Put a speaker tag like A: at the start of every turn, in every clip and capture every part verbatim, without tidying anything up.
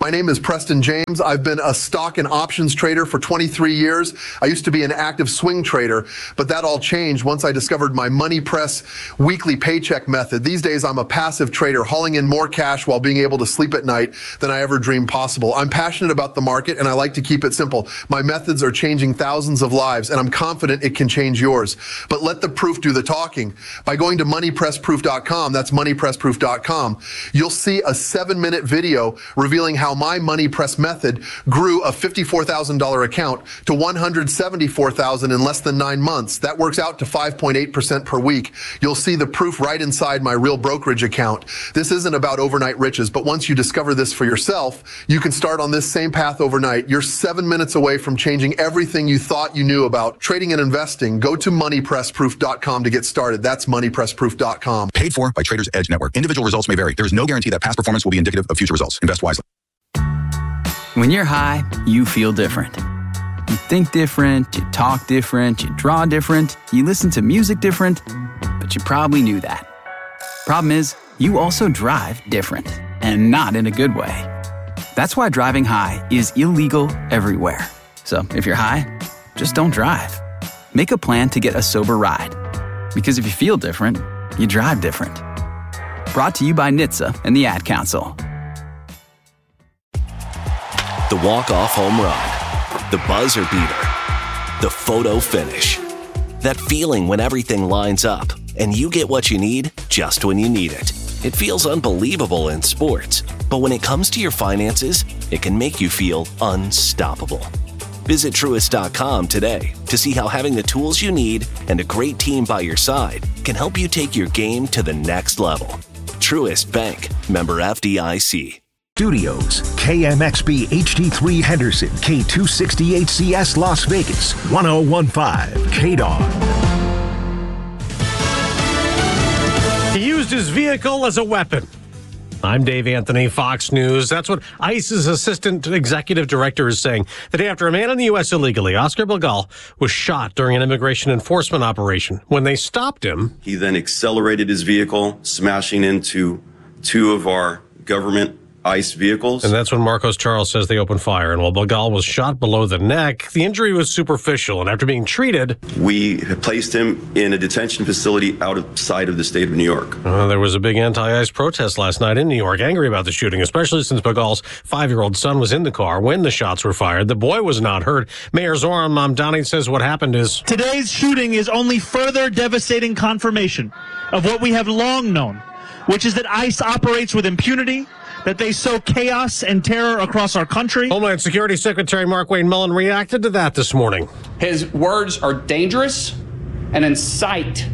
A: My name is Preston James. I've been a stock and options trader for twenty-three years. I used to be an active swing trader, but that all changed once I discovered my Money Press weekly paycheck method. These days, I'm a passive trader, hauling in more cash while being able to sleep at night than I ever dreamed possible. I'm passionate about the market, and I like to keep it simple. My methods are changing thousands of lives, and I'm confident it can change yours. But let the proof do the talking. By going to money press proof dot com, that's money press proof dot com, you'll see a seven-minute video revealing how my Money Press method grew a fifty-four thousand dollars account to one hundred seventy-four thousand dollars in less than nine months. That works out to five point eight percent per week. You'll see the proof right inside my real brokerage account. This isn't about overnight riches, but once you discover this for yourself, you can start on this same path overnight. You're seven minutes away from changing everything you thought you knew about trading and investing. Go to money press proof dot com to get started. That's money press proof dot com.
B: Paid for by Traders Edge Network. Individual results may vary. There is no guarantee that past performance will be indicative of future results. Invest wisely.
C: When you're high, you feel different. You think different, you talk different, you draw different, you listen to music different, but you probably knew that. Problem is, you also drive different, and not in a good way. That's why driving high is illegal everywhere. So if you're high, just don't drive. Make a plan to get a sober ride. Because if you feel different, you drive different. Brought to you by N H T S A and the Ad Council.
D: The walk-off home run, the buzzer beater, the photo finish. That feeling when everything lines up and you get what you need just when you need it. It feels unbelievable in sports, but when it comes to your finances, it can make you feel unstoppable. Visit Truist dot com today to see how having the tools you need and a great team by your side can help you take your game to the next level. Truist Bank, member F D I C.
E: Studios, K M X B H D three Henderson, K two sixty H C S Las Vegas, one oh one point five K D O G.
F: He used his vehicle as a weapon. I'm Dave Anthony, Fox News. That's what ICE's assistant executive director is saying. The day after a man in the U S illegally, Oscar Bilgal, was shot during an immigration enforcement operation. When they stopped him,
G: he then accelerated his vehicle, smashing into two of our government ICE vehicles.
F: And that's when Marcos Charles says they opened fire. And while Bilgal was shot below the neck, the injury was superficial. And after being treated,
G: we placed him in a detention facility outside of the state of New York.
F: Uh, there was a big anti-ICE protest last night in New York, angry about the shooting, especially since Bilgal's five-year-old son was in the car when the shots were fired. The boy was not hurt. Mayor Zoran Mamdani says what happened is,
H: today's shooting is only further devastating confirmation of what we have long known, which is that ICE operates with impunity, that they sow chaos and terror across our country.
F: Homeland Security Secretary Markwayne Mullin reacted to that this morning.
I: His words are dangerous and incite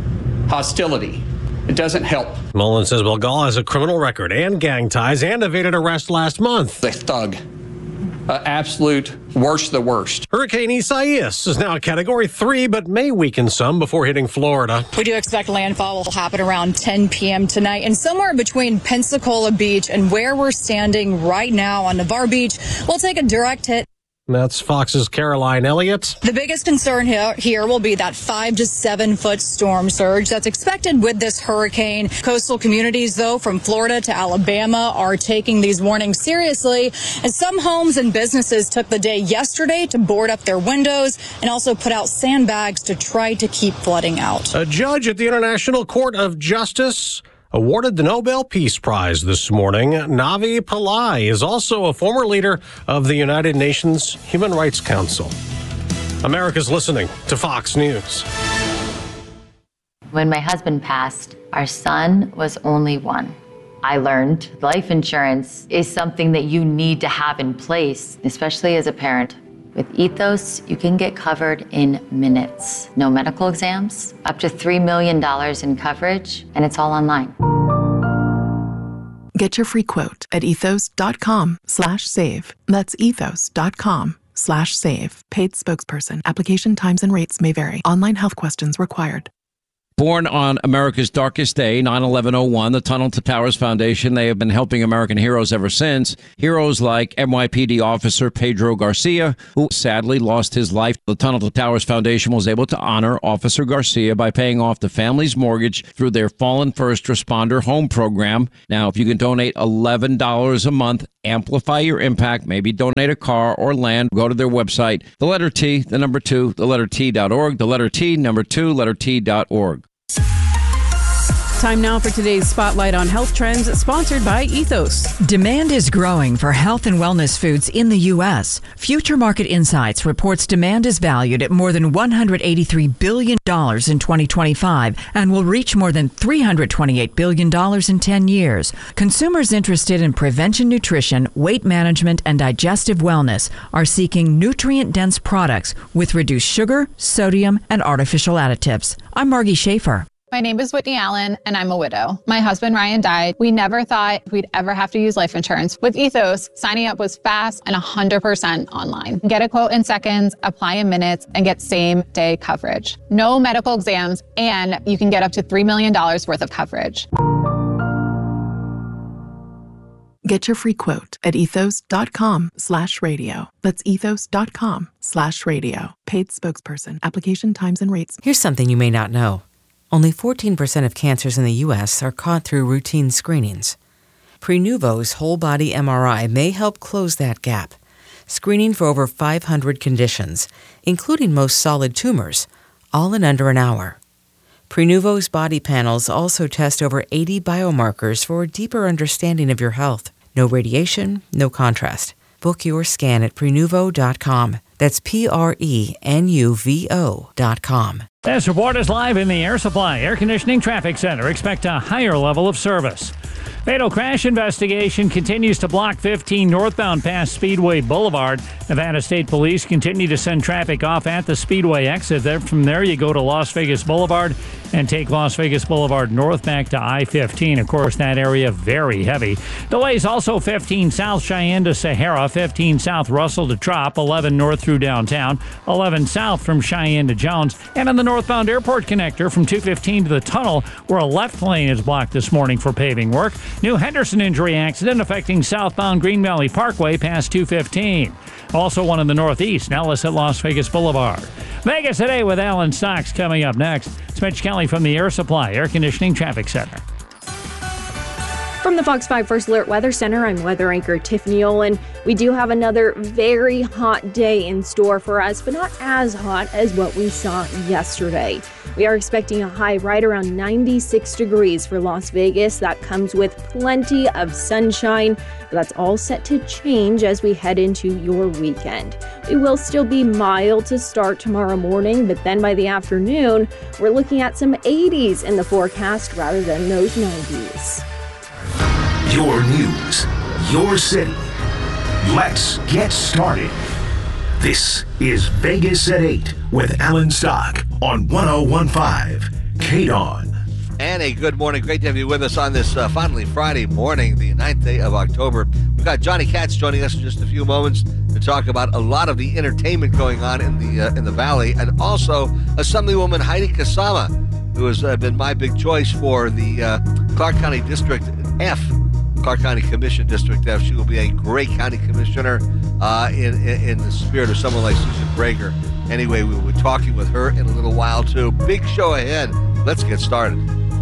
I: hostility. It doesn't help.
F: Mullin says Bilgal has a criminal record and gang ties and evaded arrest last month.
I: A thug. Uh, absolute worst of the worst.
F: Hurricane Isaias is now a Category three, but may weaken some before hitting Florida.
J: We do expect landfall will happen around ten p.m. tonight, and somewhere between Pensacola Beach and where we're standing right now on Navarre Beach, we'll take a direct hit.
F: That's Fox's Caroline Elliott.
J: The biggest concern here, here will be that five to seven foot storm surge that's expected with this hurricane. Coastal communities, though, from Florida to Alabama are taking these warnings seriously, and some homes and businesses took the day yesterday to board up their windows and also put out sandbags to try to keep flooding out.
F: A judge at the International Court of Justice awarded the Nobel Peace Prize this morning. Navi Pillai is also a former leader of the United Nations Human Rights Council. America's listening to Fox News.
K: When my husband passed, our son was only one. I learned life insurance is something that you need to have in place, especially as a parent. With Ethos, you can get covered in minutes. No medical exams, up to three million dollars in coverage, and it's all online.
L: Get your free quote at ethos.com slash save. That's ethos.com slash save. Paid spokesperson. Application times and rates may vary. Online health questions required.
M: Born on America's darkest day, nine eleven oh one, the Tunnel to Towers Foundation, they have been helping American heroes ever since. Heroes like N Y P D officer Pedro Garcia, who sadly lost his life. The Tunnel to Towers Foundation was able to honor Officer Garcia by paying off the family's mortgage through their Fallen First Responder Home Program. Now, if you can donate eleven dollars a month, amplify your impact, maybe donate a car or land, go to their website, the letter T, the number two, the letter T dot org, the letter T, number two, letter T dot org.
N: Time now for today's Spotlight on Health Trends, sponsored by Ethos.
O: Demand is growing for health and wellness foods in the U S. Future Market Insights reports demand is valued at more than one hundred eighty-three billion dollars in twenty twenty-five and will reach more than three hundred twenty-eight billion dollars in ten years. Consumers interested in prevention nutrition, weight management, and digestive wellness are seeking nutrient-dense products with reduced sugar, sodium, and artificial additives. I'm Margie Schaefer.
P: My name is Whitney Allen, and I'm a widow. My husband, Ryan, died. We never thought we'd ever have to use life insurance. With Ethos, signing up was fast and one hundred percent online. Get a quote in seconds, apply in minutes, and get same-day coverage. No medical exams, and you can get up to three million dollars worth of coverage.
L: Get your free quote at ethos.com slash radio. That's ethos.com slash radio. Paid spokesperson. Application times and rates.
Q: Here's something you may not know. Only fourteen percent of cancers in the U S are caught through routine screenings. Prenuvo's whole-body M R I may help close that gap, screening for over five hundred conditions, including most solid tumors, all in under an hour. Prenuvo's body panels also test over eighty biomarkers for a deeper understanding of your health. No radiation, no contrast. Book your scan at prenuvo dot com. That's P R E N U V O dot com.
R: This report is live in the Air Supply Air Conditioning Traffic Center. Expect a higher level of service. Fatal crash investigation continues to block fifteen northbound past Speedway Boulevard. Nevada State Police continue to send traffic off at the Speedway exit. There, from there, you go to Las Vegas Boulevard and take Las Vegas Boulevard north back to I fifteen. Of course, that area very heavy. Delays also fifteen South Cheyenne to Sahara, fifteen South Russell to Trop, eleven north through downtown, eleven south from Cheyenne to Jones, and on the northbound airport connector from two fifteen to the tunnel, where a left lane is blocked this morning for paving work. New Henderson injury accident affecting southbound Green Valley Parkway past two fifteen. Also one in the northeast, Nellis at Las Vegas Boulevard. Vegas Today with Alan Stocks coming up next. It's Mitch Kelly from the Air Supply Air Conditioning Traffic Center.
S: From the Fox five First Alert Weather Center, I'm weather anchor Tiffany Olin. We do have another very hot day in store for us, but not as hot as what we saw yesterday. We are expecting a high right around ninety-six degrees for Las Vegas. That comes with plenty of sunshine, but that's all set to change as we head into your weekend. It will still be mild to start tomorrow morning, but then by the afternoon, we're looking at some eighties in the forecast rather than those nineties.
E: Your news, your city. Let's get started. This is Vegas at eight with Alan Stock on one oh one point five K D O N.
T: And a good morning. Great to have you with us on this uh, finally Friday morning, the ninth day of October. We've got Johnny Katz joining us in just a few moments to talk about a lot of the entertainment going on in the uh, in the Valley, and also Assemblywoman Heidi Kasama, who has uh, been my big choice for the uh, Clark County District F. Clark County Commission District F. She will be a great county commissioner uh, in, in in the spirit of someone like Susan Brager. Anyway, we will be talking with her in a little while, too. Big show ahead. Let's get started.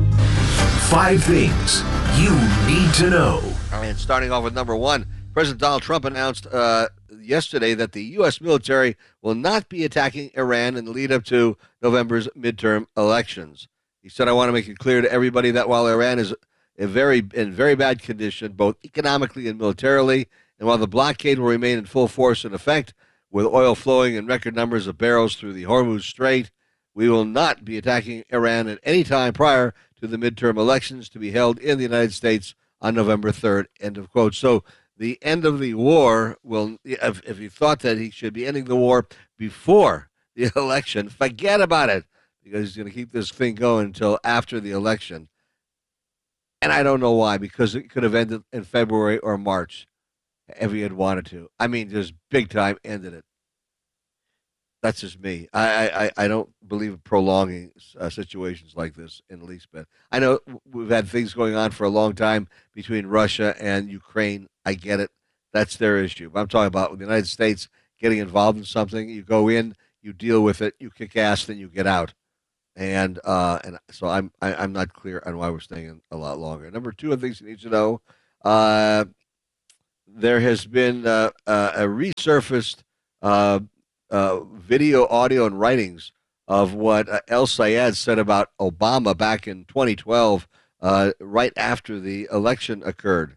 E: Five things you need to know.
T: And starting off with number one, President Donald Trump announced uh, yesterday that the U S military will not be attacking Iran in the lead up to November's midterm elections. He said, I want to make it clear to everybody that while Iran is a very in very bad condition, both economically and militarily, and while the blockade will remain in full force and effect, with oil flowing in record numbers of barrels through the Hormuz Strait, we will not be attacking Iran at any time prior to the midterm elections to be held in the United States on November third, end of quote. So the end of the war will, if, if you thought that he should be ending the war before the election, forget about it, because he's going to keep this thing going until after the election. And I don't know why, because it could have ended in February or March if he had wanted to. I mean, just big time ended it. That's just me. I, I, I don't believe in prolonging uh, situations like this in the least bit. I know we've had things going on for a long time between Russia and Ukraine. I get it. That's their issue. But I'm talking about the United States getting involved in something. You go in, you deal with it, you kick ass, then you get out. And uh, and so I'm I, I'm not clear on why we're staying in a lot longer. Number two of things you need to know, uh, there has been uh, uh, a resurfaced uh, uh, video, audio, and writings of what uh, El Sayed said about Obama back in twenty twelve, uh, right after the election occurred.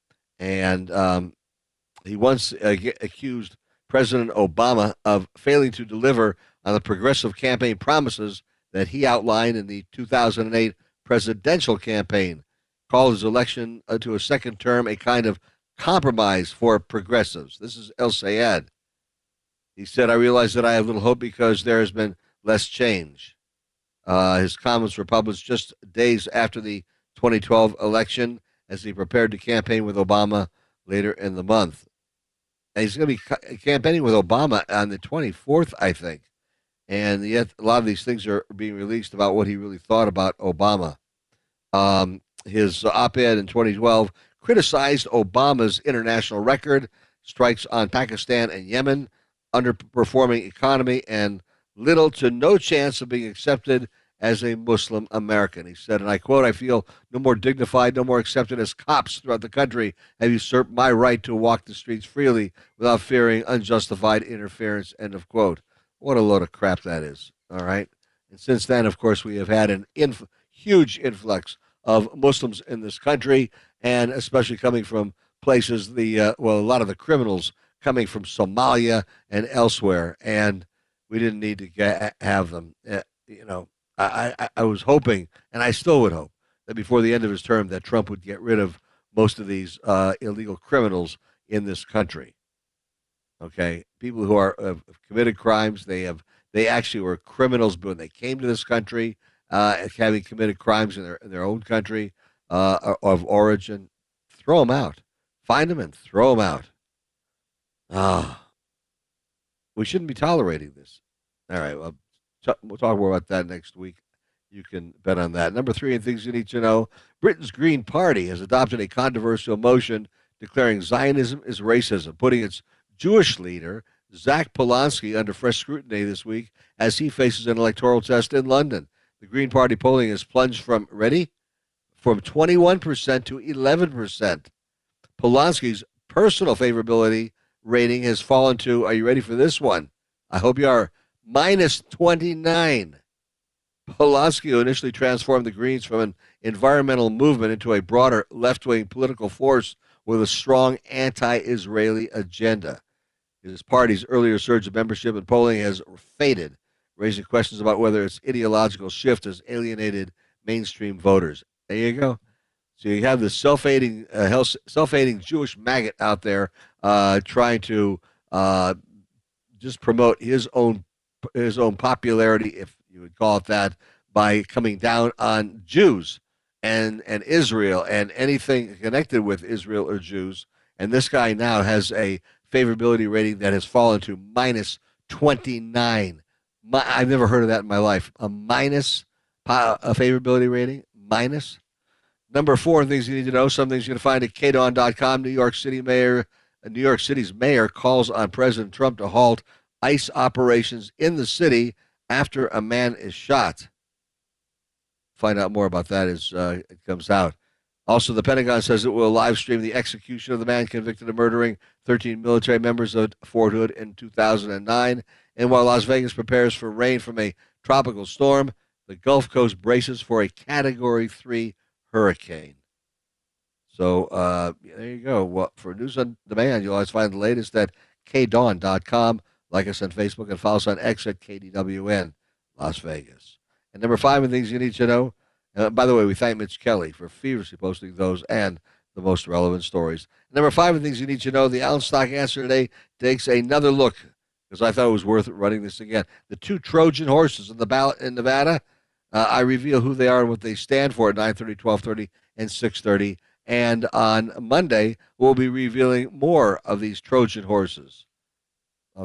T: And um, he once uh, accused President Obama of failing to deliver on the progressive campaign promises that he outlined in the two thousand eight presidential campaign, called his election uh, to a second term a kind of compromise for progressives. This is El Sayed. He said, I realize that I have little hope because there has been less change. Uh, his comments were published just days after the twenty twelve election as he prepared to campaign with Obama later in the month. And he's going to be ca- campaigning with Obama on the twenty-fourth, I think. And yet a lot of these things are being released about what he really thought about Obama. Um, his op-ed in twenty twelve criticized Obama's international record, strikes on Pakistan and Yemen, underperforming economy, and little to no chance of being accepted as a Muslim American. He said, and I quote, I feel no more dignified, no more accepted as cops throughout the country have usurped my right to walk the streets freely without fearing unjustified interference, end of quote. What a load of crap that is, all right? And since then, of course, we have had an inf- huge influx of Muslims in this country, and especially coming from places, the uh, well, a lot of the criminals coming from Somalia and elsewhere, and we didn't need to get, have them. Uh, you know, I, I, I was hoping, and I still would hope, that before the end of his term that Trump would get rid of most of these uh, illegal criminals in this country. Okay, people who are have committed crimes, they have they actually were criminals when they came to this country, uh, having committed crimes in their in their own country uh, of origin. Throw them out, find them and throw them out. Ah, we shouldn't be tolerating this. All right, well, t- we'll talk more about that next week. You can bet on that. Number three, and things you need to know: Britain's Green Party has adopted a controversial motion declaring Zionism is racism, putting its Jewish leader, Zach Polanski, under fresh scrutiny this week as he faces an electoral test in London. The Green Party polling has plunged from, ready, from twenty-one percent to eleven percent. Polanski's personal favorability rating has fallen to, are you ready for this one? I hope you are, minus twenty-nine. Polanski, who initially transformed the Greens from an environmental movement into a broader left-wing political force with a strong anti-Israeli agenda. His party's earlier surge of membership and polling has faded, raising questions about whether its ideological shift has alienated mainstream voters. There you go. So you have this self-hating, uh, self-hating Jewish maggot out there uh, trying to uh, just promote his own his own popularity, if you would call it that, by coming down on Jews and and Israel and anything connected with Israel or Jews. And this guy now has a favorability rating that has fallen to minus twenty-nine. My, I've never heard of that in my life. A minus a favorability rating, minus. Number four, things you need to know, some things you're going to find at K D O N dot com. New York City Mayor, New York City's mayor calls on President Trump to halt ICE operations in the city after a man is shot. Find out more about that as uh, it comes out. Also, the Pentagon says it will live stream the execution of the man convicted of murdering thirteen military members of Fort Hood in two thousand nine. And while Las Vegas prepares for rain from a tropical storm, the Gulf Coast braces for a Category three hurricane. So uh, there you go. Well, for news on demand, you'll always find the latest at K D O N dot com. Like us on Facebook and follow us on X at K D W N Las Vegas. And number five, of things you need to know. Uh, by the way, we thank Mitch Kelly for feverishly posting those and the most relevant stories. Number five, of things you need to know. The Allen Stock Answer today takes another look, because I thought it was worth running this again. The two Trojan horses in the ballot in Nevada. Uh, I reveal who they are and what they stand for at nine thirty, twelve thirty, and six thirty. And on Monday, we'll be revealing more of these Trojan horses. Okay?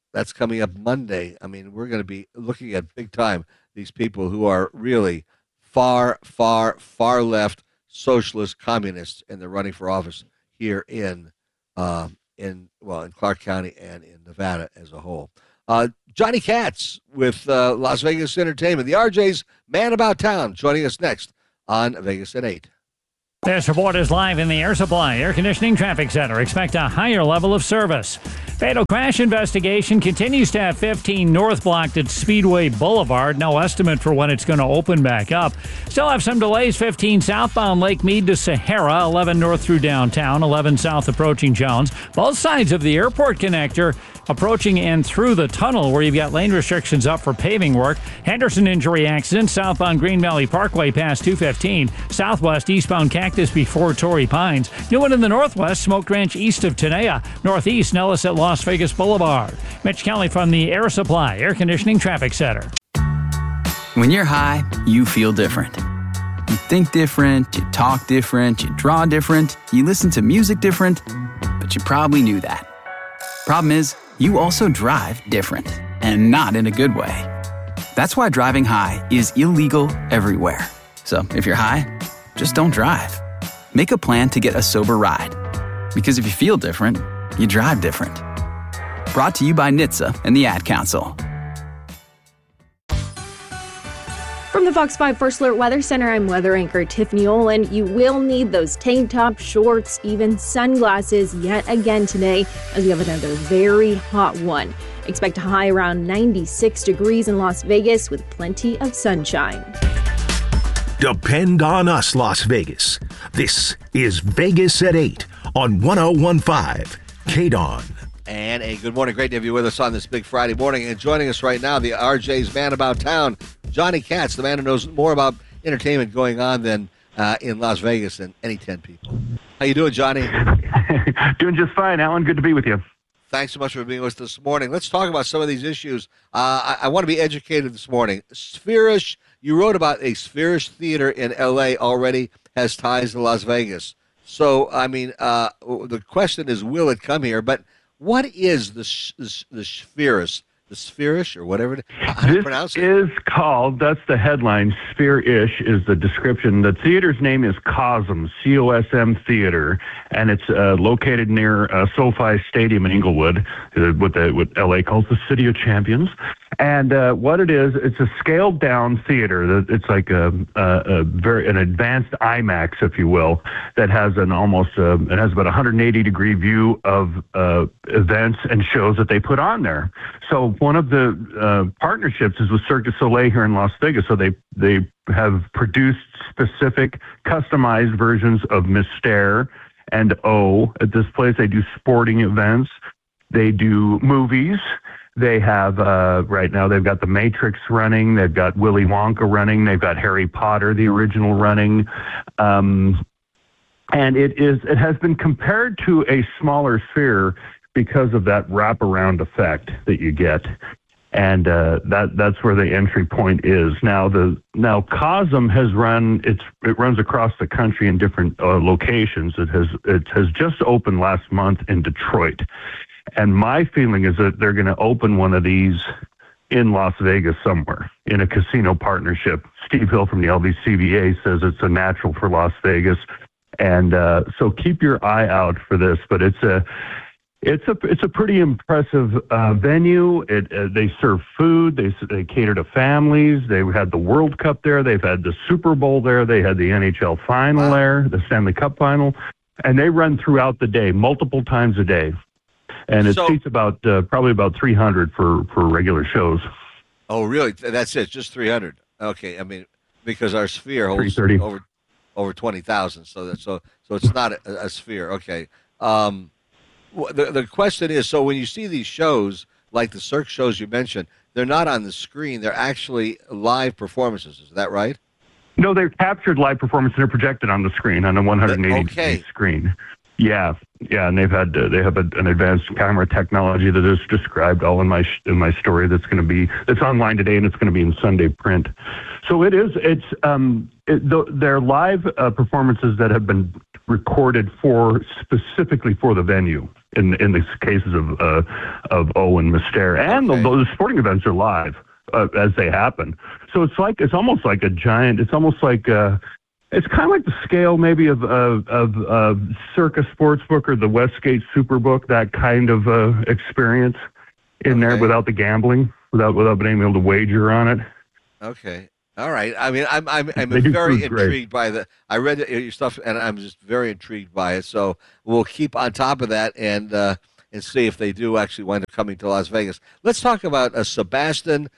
T: That's coming up Monday. I mean, we're going to be looking at big time these people who are really far, far, far left socialist communists, and they're running for office here in, uh, in well, in Clark County and in Nevada as a whole. Uh, Johnny Katz with uh, Las Vegas Entertainment, the R J's Man About Town, joining us next on Vegas at eight.
R: This report is live in the Air Supply Air Conditioning Traffic Center. Expect a higher level of service. Fatal crash investigation continues to have fifteen north blocked at Speedway Boulevard. No estimate for when it's going to open back up. Still have some delays. fifteen southbound Lake Mead to Sahara. eleven north through downtown. eleven south approaching Jones. Both sides of the airport connector approaching and through the tunnel where you've got lane restrictions up for paving work. Henderson injury accident. Southbound Green Valley Parkway past two fifteen. Southwest eastbound Cactus before Torrey Pines. New one in the northwest. Smoke Ranch east of Tenaya. Northeast Nellis at Las Vegas Boulevard. Mitch Kelly from the Air Supply Air Conditioning Traffic Center.
C: When you're high, you feel different. You think different, you talk different, you draw different, you listen to music different, but you probably knew that. Problem is, you also drive different, and not in a good way. That's why driving high is illegal everywhere. So if you're high, just don't drive. Make a plan to get a sober ride. Because if you feel different, you drive different. Brought to you by N H T S A and the Ad Council.
S: From the Fox five First Alert Weather Center, I'm weather anchor Tiffany Olin. You will need those tank tops, shorts, even sunglasses yet again today, as we have another very hot one. Expect a high around ninety-six degrees in Las Vegas with plenty of sunshine.
E: Depend on us, Las Vegas. This is Vegas at eight on one oh one point five K D O N.
T: And a good morning. Great to have you with us on this big Friday morning. And joining us right now, the R J's Man About Town, Johnny Katz, the man who knows more about entertainment going on than uh, in Las Vegas than any ten people. How you doing, Johnny?
U: Doing just fine, Alan. Good to be with you.
T: Thanks so much for being with us this morning. Let's talk about some of these issues. Uh, I, I want to be educated this morning. Spherish, you wrote about a Spherish theater in L A already has ties to Las Vegas. So, I mean, uh, the question is, will it come here? But what is the the, the Spherish? The Spherish or whatever it is? How do you pronounce it?
U: This is called, that's the headline, Sphere-ish is the description. The theater's name is COSM, C O S M Theater, and it's uh, located near uh, SoFi Stadium in Inglewood, uh, what, the, what L A calls the City of Champions. And uh, what it is, it's a scaled-down theater. It's like a, a, a very an advanced IMAX, if you will, that has an almost uh, it has about a one hundred eighty degree view of uh, events and shows that they put on there. So one of the uh, partnerships is with Cirque du Soleil here in Las Vegas. So they they have produced specific, customized versions of Mystère and O at this place. They do sporting events. They do movies. They have, uh, right now, they've got The Matrix running. They've got Willy Wonka running. They've got Harry Potter, the original, running. Um, and it is it has been compared to a smaller Sphere because of that wraparound effect that you get. And uh, that that's where the entry point is. Now, the now COSM has run, it's it runs across the country in different uh, locations. It has it has just opened last month in Detroit. And my feeling is that they're going to open one of these in Las Vegas somewhere in a casino partnership. Steve Hill from the L V C V A says it's a natural for Las Vegas. And uh, so keep your eye out for this. But it's a it's a it's a pretty impressive uh, venue. It uh, they serve food. They they cater to families. They had the World Cup there. They've had the Super Bowl there. They had the N H L final there, the Stanley Cup final, and they run throughout the day, multiple times a day. And it so, seats about uh, probably about three hundred for, for regular shows.
T: Oh, really? That's it? Just three hundred? Okay. I mean, because our Sphere holds over over twenty thousand, so that so so it's not a, a Sphere. Okay. Um, the the question is, so when you see these shows like the Cirque shows you mentioned, they're not on the screen; they're actually live performances. Is that right?
U: No, they're captured live performance and they're projected on the screen on a one hundred eighty
T: okay.
U: screen. Yeah, yeah, and they've had uh, they have a, an advanced camera technology that is described all in my in my story. That's going to be it's online today, and it's going to be in Sunday print. So it is. It's um, it, the, they're live uh, performances that have been recorded for specifically for the venue. In in the cases of uh, of Owen Myster, and okay. the, the sporting events are live uh, as they happen. So it's like it's almost like a giant. It's almost like uh, it's kind of like the scale maybe of of, of uh, Circa Sportsbook or the Westgate Superbook. That kind of uh, experience in okay. there without the gambling, without without being able to wager on it.
T: Okay. All right. I mean, I'm I'm I'm
U: They do
T: very
U: food great.
T: intrigued by the. I read your stuff, and I'm just very intrigued by it. So we'll keep on top of that and uh, and see if they do actually wind up coming to Las Vegas. Let's talk about uh, Sebastian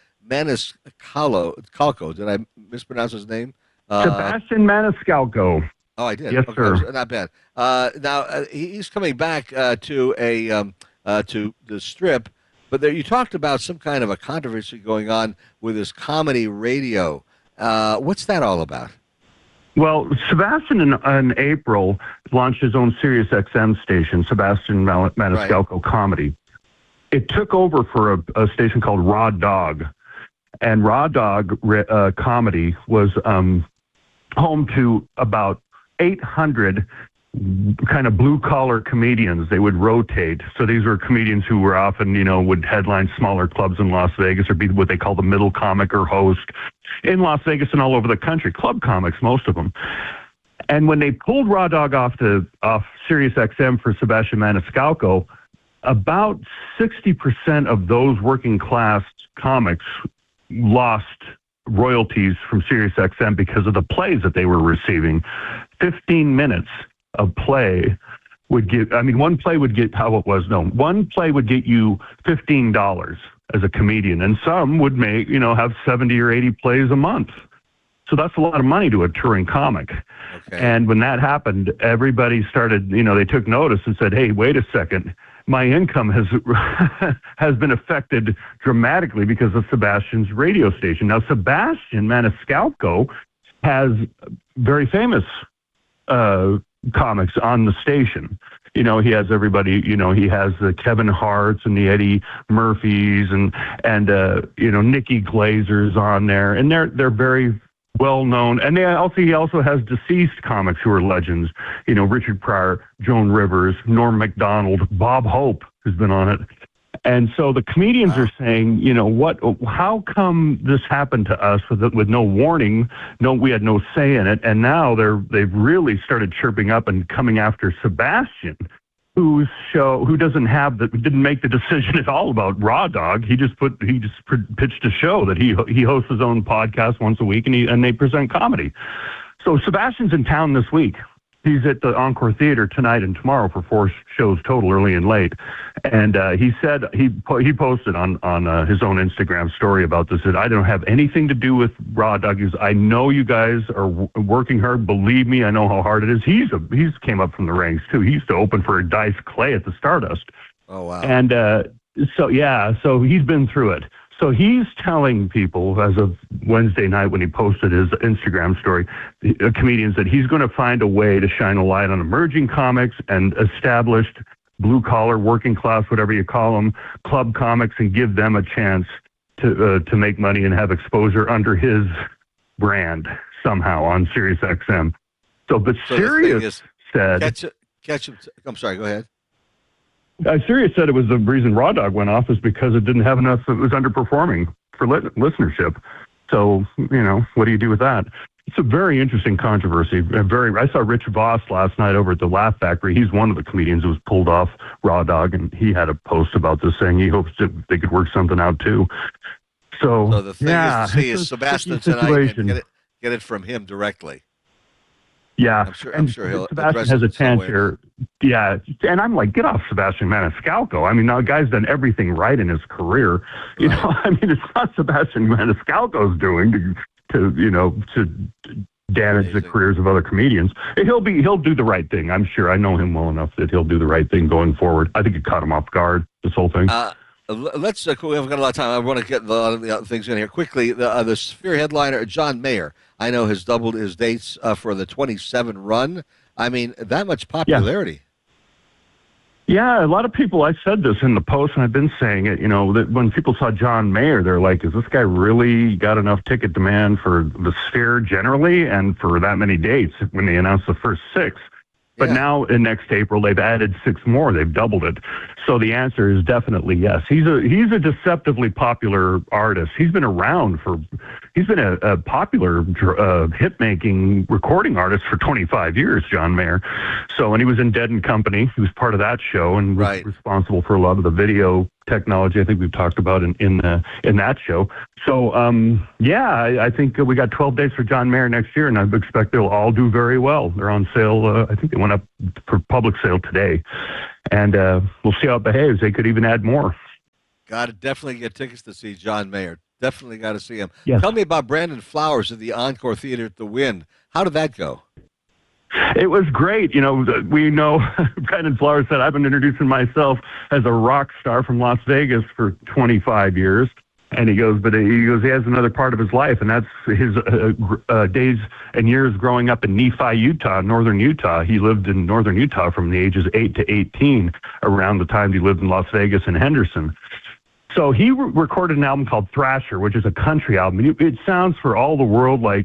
T: Maniscalco. Did I mispronounce his name? Uh,
U: Sebastian Maniscalco.
T: Oh, I did.
U: Yes,
T: okay,
U: sir.
T: Not bad. Uh, now uh, he's coming back uh, to a um, uh, to the Strip, but there you talked about some kind of a controversy going on with his comedy radio. Uh, what's that all about?
U: Well, Sebastian in, in April launched his own Sirius X M station, Sebastian Maniscalco right. Comedy. It took over for a, a station called Raw Dog, and Raw Dog uh, Comedy was um, home to about eight hundred kind of blue-collar comedians. They would rotate. So these were comedians who were often, you know, would headline smaller clubs in Las Vegas or be what they call the middle comic or host in Las Vegas and all over the country. Club comics, most of them. And when they pulled Raw Dog off the off Sirius X M for Sebastian Maniscalco, about sixty percent of those working class comics lost royalties from Sirius X M because of the plays that they were receiving. fifteen minutes of play would get, I mean, one play would get, how it was known, one play would get you fifteen dollars as a comedian, and some would make, you know, have seventy or eighty plays a month. So that's a lot of money to a touring comic. Okay. And when that happened, everybody started, you know, they took notice and said, hey, wait a second, my income has has been affected dramatically because of Sebastian's radio station. Now, Sebastian Maniscalco has very famous uh, comics on the station. You know, he has everybody, you know, he has the Kevin Harts and the Eddie Murphys and, and uh, you know, Nikki Glazer's on there. And they're they're very well known. And they also he also has deceased comics who are legends. You know, Richard Pryor, Joan Rivers, Norm Macdonald, Bob Hope has been on it. And so the comedians are saying, you know, what? How come this happened to us with with no warning? No, we had no say in it, and now they're they've really started chirping up and coming after Sebastian, whose show who doesn't have the didn't make the decision at all about Raw Dog. He just put he just pitched a show that he he hosts his own podcast once a week, and he and they present comedy. So Sebastian's in town this week. He's at the Encore Theater tonight and tomorrow for four shows total, early and late. And uh, he said he he posted on on uh, his own Instagram story about this. That I don't have anything to do with Raw Dog. He goes, I know you guys are w- working hard. Believe me, I know how hard it is. He's a he's came up from the ranks too. He used to open for Dice Clay at the Stardust.
T: Oh wow!
U: And uh, so yeah, so he's been through it. So he's telling people as of Wednesday night when he posted his Instagram story, uh, comedians, that he's going to find a way to shine a light on emerging comics and established blue-collar, working-class, whatever you call them, club comics, and give them a chance to uh, to make money and have exposure under his brand somehow on Sirius X M. So, but
T: so
U: Sirius said...
T: Catch, catch him, I'm sorry, go ahead.
U: Uh, Sirius said it was the reason Raw Dog went off is because it didn't have enough, it was underperforming for li- listenership. So, you know, what do you do with that? It's a very interesting controversy. A very, I saw Rich Voss last night over at the Laugh Factory. He's one of the comedians who was pulled off Raw Dog, and he had a post about this saying he hopes that they could work something out too. So,
T: so the thing
U: yeah,
T: is to see is Sebastian tonight and get it, get it from him directly.
U: Yeah,
T: I'm sure, I'm sure he'll
U: Sebastian has a chance here. Yeah, and I'm like, get off Sebastian Maniscalco. I mean, now the guy's done everything right in his career. You right. know, I mean, it's not Sebastian Maniscalco's doing to, to you know, to damage Amazing. the careers of other comedians. He'll be, he'll do the right thing. I'm sure. I know him well enough that he'll do the right thing going forward. I think it caught him off guard, this whole thing.
T: Uh, let's, uh, we haven't got a lot of time. I want to get a lot of the other things in here quickly. The, uh, the Sphere headliner, John Mayer, I know has doubled his dates uh, for the twenty-seven run. I mean, that much popularity.
U: Yeah. yeah, a lot of people, I said this in the post, and I've been saying it, you know, that when people saw John Mayer, they're like, is this guy really got enough ticket demand for the Sphere generally and for that many dates when they announced the first six? But
T: Yeah.
U: now in next April, they've added six more. They've doubled it. So the answer is definitely yes. He's a he's a deceptively popular artist. He's been around for he's been a, a popular uh, hit making recording artist for twenty-five years. John Mayer. So when he was in Dead and Company, he was part of that show and was
T: Right.
U: responsible for a lot of the video technology I think we've talked about in in, uh, in that show. So um, yeah, I, I think we got twelve days for John Mayer next year, and I expect they'll all do very well. They're on sale. Uh, I think they went up for public sale today, and uh, we'll see how it behaves. They could even add more.
T: Got to definitely get tickets to see John Mayer. Definitely got to see him.
U: Yes.
T: Tell me about Brandon Flowers at the Encore Theater at the Wynn. How did that go?
U: It was great. You know, we know Brandon Flowers said, I've been introducing myself as a rock star from Las Vegas for twenty-five years. And he goes, but he goes, he has another part of his life, and that's his uh, gr- uh, days and years growing up in Nephi, Utah, northern Utah. He lived in northern Utah from the ages eight to eighteen, around the time he lived in Las Vegas and Henderson. So he re- recorded an album called Thrasher, which is a country album. It, it sounds for all the world like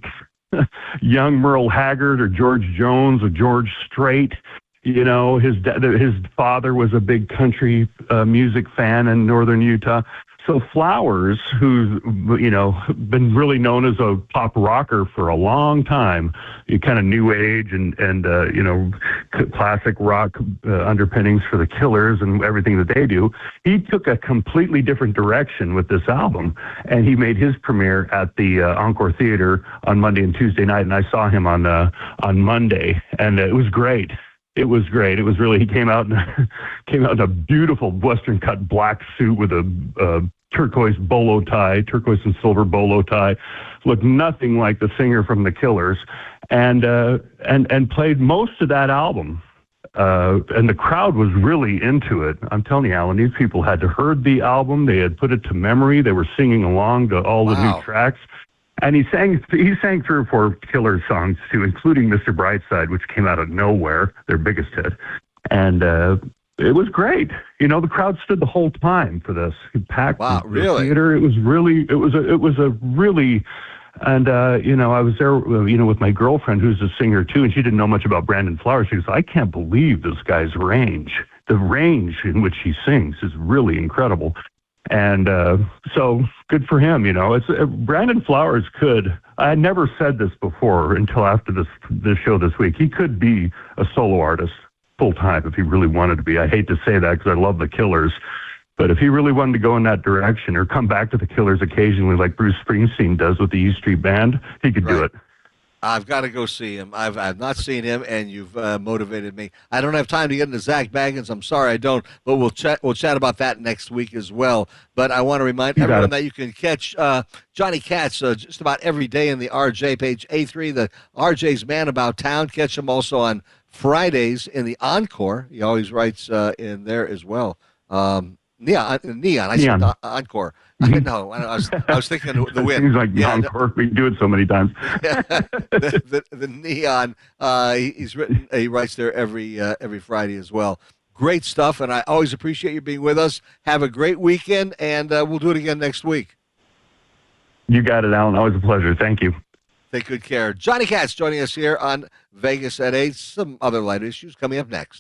U: young Merle Haggard or George Jones or George Strait. You know, his da- his father was a big country uh, music fan in northern Utah. So Flowers, who's, you know, been really known as a pop rocker for a long time, kind of new age and, and uh, you know, c- classic rock uh, underpinnings for the Killers and everything that they do, he took a completely different direction with this album. And he made his premiere at the uh, Encore Theater on Monday and Tuesday night, and I saw him on uh, on Monday, and uh, it was great. It was great. It was really, he came out in, came out in a beautiful Western cut black suit with a uh, turquoise bolo tie, turquoise and silver bolo tie, looked nothing like the singer from the Killers, and uh, and and played most of that album. Uh, and the crowd was really into it. I'm telling you, Alan, these people had heard the album. They had put it to memory. They were singing along to all the
T: Wow.
U: new tracks. And he sang he sang three or four Killer songs too, including Mister Brightside, which came out of nowhere, their biggest hit. And uh, it was great. You know, the crowd stood the whole time for this. It packed
T: Wow,
U: the
T: really?
U: theater. It was really it was a it was a really and uh, you know, I was there uh, you know, with my girlfriend who's a singer too, and she didn't know much about Brandon Flowers. She goes, I can't believe this guy's range. The range in which he sings is really incredible. And uh, so good for him, you know. It's uh, Brandon Flowers could. I had never said this before until after this this show this week. He could be a solo artist full time if he really wanted to be. I hate to say that because I love the Killers, but if he really wanted to go in that direction or come back to the Killers occasionally, like Bruce Springsteen does with the E Street Band, he could do it.
T: I've got to go see him. I've I've not seen him, and you've uh, motivated me. I don't have time to get into Zach Baggins. I'm sorry, I don't. But we'll chat. We'll chat about that next week as well. But I want to remind
U: You got
T: everyone
U: it.
T: that you can catch uh, Johnny Katz uh, just about every day in the R J page A three. The R J's Man About Town. Catch him also on Fridays in the Encore. He always writes uh, in there as well. Um, Neon, Neon. I
U: Neon.
T: said uh, Encore. I know. I was I was thinking of the Win.
U: Seems like
T: Yeah,
U: Encore. We do it so many times.
T: the, the, the Neon. Uh, he, he's written. He writes there every uh, every Friday as well. Great stuff, and I always appreciate you being with us. Have a great weekend, and uh, we'll do it again next week.
U: You got it, Alan. Always a pleasure. Thank you.
T: Take good care. Johnny Katz joining us here on Vegas at eight. Some other light issues coming up next.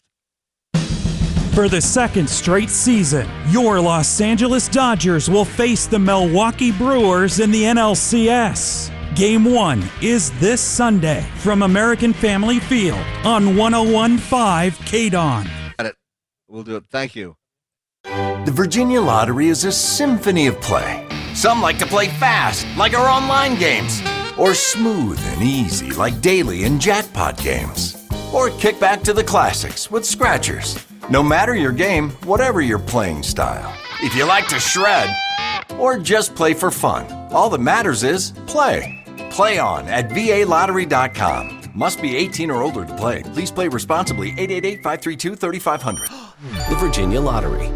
A: For the second straight season, your Los Angeles Dodgers will face the Milwaukee Brewers in the N L C S. Game one is this Sunday from American Family Field on one oh one point five K D O N.
T: Got it. We'll do it. Thank you.
V: The Virginia Lottery is a symphony of play. Some like to play fast, like our online games, or smooth and easy, like daily and jackpot games, or kick back to the classics with scratchers. No matter your game, whatever your playing style. If you like to shred, or just play for fun, all that matters is play. Play on at V A lottery dot com. Must be eighteen or older to play. Please play responsibly. eight eight eight, five three two, three five zero zero.
D: The Virginia Lottery.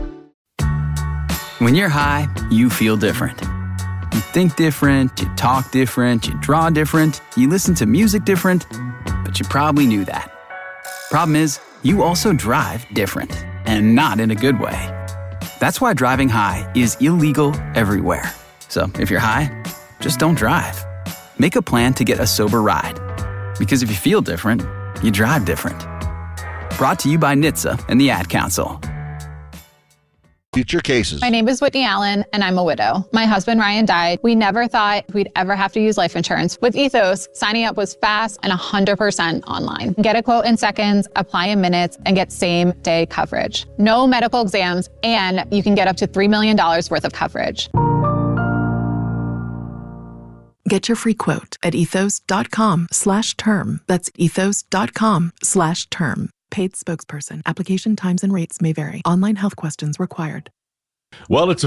C: When you're high, you feel different. You think different, you talk different, you draw different, you listen to music different, but you probably knew that. Problem is, you also drive different, and not in a good way. That's why driving high is illegal everywhere. So if you're high, just don't drive. Make a plan to get a sober ride. Because if you feel different, you drive different. Brought to you by N H T S A and the Ad Council.
T: Future cases.
P: My name is Whitney Allen, and I'm a widow. My husband, Ryan, died. We never thought we'd ever have to use life insurance. With Ethos, signing up was fast and one hundred percent online. Get a quote in seconds, apply in minutes, and get same-day coverage. No medical exams, and you can get up to three million dollars worth of coverage.
L: Get your free quote at ethos.com slash term. That's ethos.com slash term. Paid spokesperson. Application times and rates may vary. Online health questions required.
B: Well, it's a